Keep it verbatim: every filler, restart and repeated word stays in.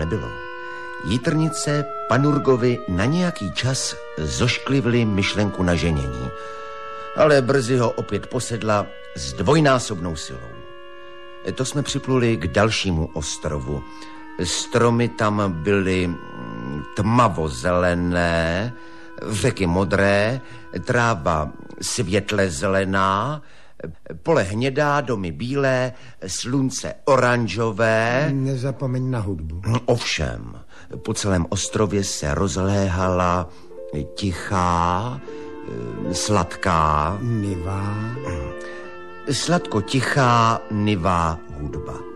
nebylo. Jitrnice Panurgovi na nějaký čas zošklivly myšlenku na ženění, ale brzy ho opět posedla s dvojnásobnou silou. To jsme připluli k dalšímu ostrovu. Stromy tam byly tmavozelené, řeky modré, tráva světle zelená, pole hnědá, domy bílé, slunce oranžové. Nezapomeň na hudbu. Ovšem, po celém ostrově se rozléhala tichá, sladká... Nivá. Sladko-tichá nivá hudba.